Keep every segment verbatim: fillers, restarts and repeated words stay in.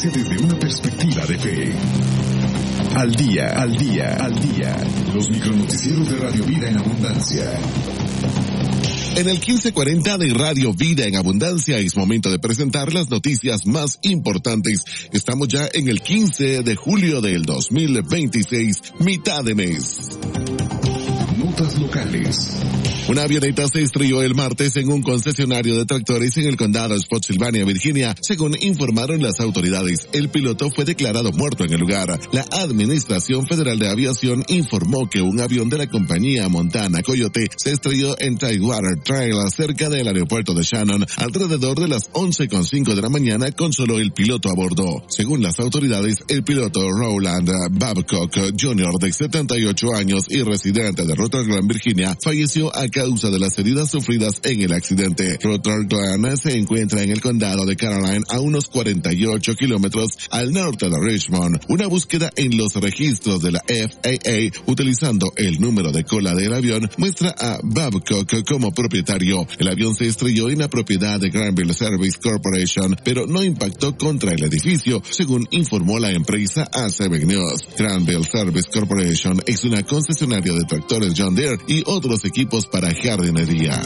noticia desde una perspectiva de fe. Al día, al día, al día. Los micronoticieros de Radio Vida en Abundancia. En el quince cuarenta de Radio Vida en Abundancia es momento de presentar las noticias más importantes. Estamos ya en el quince de julio del dos mil veintiséis, mitad de mes. Notas locales. Una avioneta se estrelló el martes en un concesionario de tractores en el condado Spotsylvania, Virginia. Según informaron las autoridades, el piloto fue declarado muerto en el lugar. La Administración Federal de Aviación informó que un avión de la compañía Montana Coyote se estrelló en Tidewater Trail, cerca del aeropuerto de Shannon, alrededor de las once con cinco de la mañana, con solo el piloto a bordo. Según las autoridades, el piloto Roland Babcock junior, de setenta y ocho años y residente de Rutherglen, Virginia, falleció a causa de las heridas sufridas en el accidente. Rutherglen se encuentra en el condado de Caroline, a unos cuarenta y ocho kilómetros al norte de Richmond. Una búsqueda en los registros de la F A A utilizando el número de cola del avión muestra a Babcock como propietario. El avión se estrelló en la propiedad de Granville Service Corporation, pero no impactó contra el edificio, según informó la empresa a Seven News. Granville Service Corporation es una concesionaria de tractores John Deere y otros equipos para jardinería.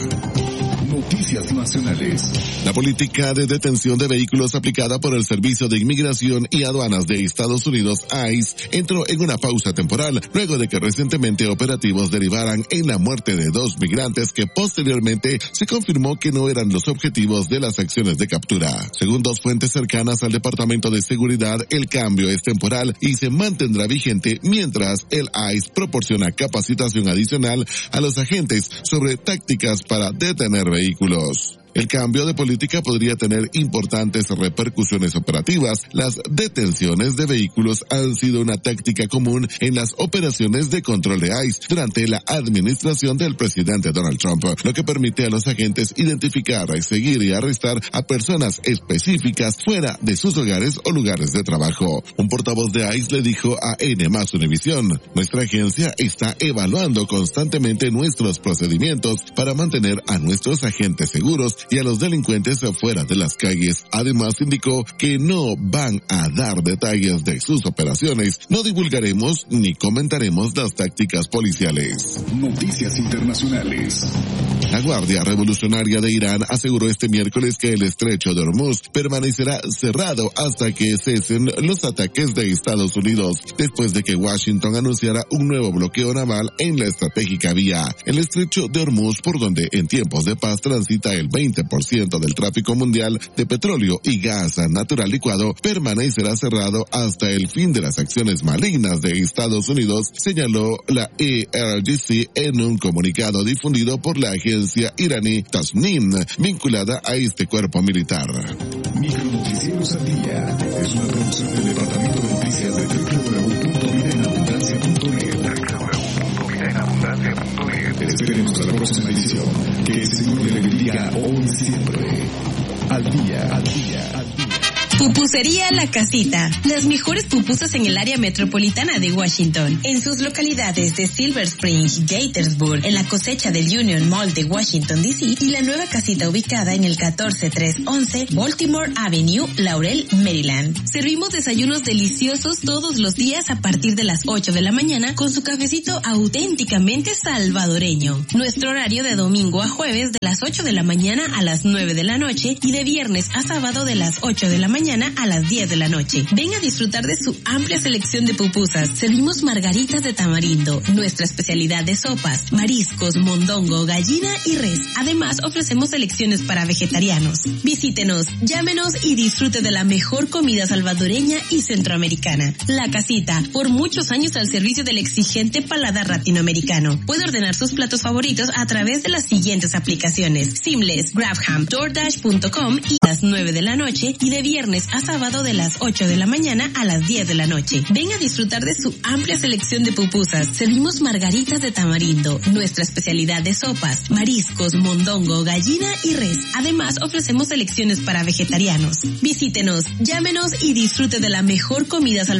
Noticias nacionales. La política de detención de vehículos aplicada por el Servicio de Inmigración y Aduanas de Estados Unidos, I C E, entró en una pausa temporal luego de que recientemente operativos derivaran en la muerte de dos migrantes que posteriormente se confirmó que no eran los objetivos de las acciones de captura. Según dos fuentes cercanas al Departamento de Seguridad, el cambio es temporal y se mantendrá vigente mientras el I C E proporciona capacitación adicional a los agentes sobre tácticas para detener vehículos. El cambio de política podría tener importantes repercusiones operativas. Las detenciones de vehículos han sido una táctica común en las operaciones de control de I C E durante la administración del presidente Donald Trump, lo que permite a los agentes identificar, seguir y arrestar a personas específicas fuera de sus hogares o lugares de trabajo. Un portavoz de I C E le dijo a N más Univision: nuestra agencia está evaluando constantemente nuestros procedimientos para mantener a nuestros agentes seguros y a los delincuentes afuera de las calles. Además, indicó que no van a dar detalles de sus operaciones. No divulgaremos ni comentaremos las tácticas policiales. Noticias internacionales. La Guardia Revolucionaria de Irán aseguró este miércoles que el estrecho de Hormuz permanecerá cerrado hasta que cesen los ataques de Estados Unidos, después de que Washington anunciara un nuevo bloqueo naval en la estratégica vía. El estrecho de Hormuz, por donde en tiempos de paz transita el veinte por ciento del tráfico mundial de petróleo y gas natural licuado, permanecerá cerrado hasta el fin de las acciones malignas de Estados Unidos, señaló la I R G C en un comunicado difundido por la agencia iraní Tasnim, vinculada a este cuerpo militar. Micronoticieros al día es una producción del Departamento de Noticias de doble u doble u doble u punto vida en abundancia punto net. doble u doble u doble u punto vida en abundancia punto net. Esperemos a la próxima edición. Que el Señor le bendiga hoy y siempre. Al día, al día, al día. Pupusería La Casita. Las mejores pupusas en el área metropolitana de Washington. En sus localidades de Silver Spring, Gaithersburg, en la cosecha del Union Mall de Washington, D C, y la nueva casita ubicada en el catorce tres once Baltimore Avenue, Laurel, Maryland. Servimos desayunos deliciosos todos los días a partir de las ocho de la mañana con su cafecito auténticamente salvadoreño. Nuestro horario de domingo a jueves de las ocho de la mañana a las nueve de la noche y de viernes a sábado de las ocho de la mañana a las diez de la noche. Ven a disfrutar de su amplia selección de pupusas. Servimos margaritas de tamarindo, nuestra especialidad de sopas, mariscos, mondongo, gallina y res. Además, ofrecemos selecciones para vegetarianos. Visítenos, llámenos y disfrute de la mejor comida salvadoreña y centroamericana. La Casita, por muchos años al servicio del exigente paladar latinoamericano. Puede ordenar sus platos favoritos a través de las siguientes aplicaciones: Seamless, Grabham, DoorDash punto com y a las nueve de la noche y de viernes a sábado de las ocho de la mañana a las diez de la noche. Ven a disfrutar de su amplia selección de pupusas. Servimos margaritas de tamarindo, nuestra especialidad de sopas, mariscos, mondongo, gallina y res. Además, ofrecemos selecciones para vegetarianos. Visítenos, llámenos y disfrute de la mejor comida salvadoreña